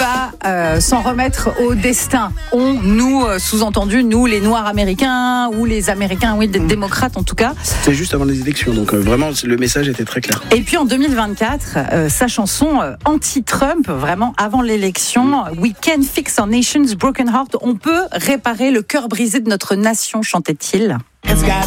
pas s'en remettre au destin. Nous, sous-entendu, nous les Noirs américains ou les Américains, oui, des démocrates en tout cas. C'était juste avant les élections, donc vraiment le message était très clair. Et puis en 2024, sa chanson anti-Trump, vraiment avant l'élection, We Can Fix Our Nation's Broken Heart, on peut réparer le cœur brisé de notre nation, chantait-il.